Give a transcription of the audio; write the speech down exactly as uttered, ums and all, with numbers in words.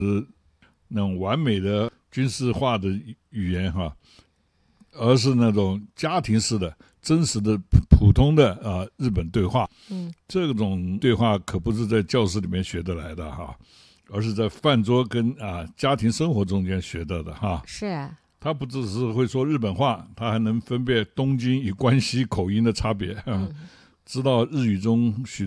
那种完美的军事化的语言哈，而是那种家庭式的真实的普通的啊日本对话。 嗯， 这种对话可不是在教室里面学得来的哈，而是在饭桌跟啊家庭生活中间学得的哈。 是啊， 他不只是会说日本话，他还能分辨东京与关西口音的差别，嗯、知道日语中许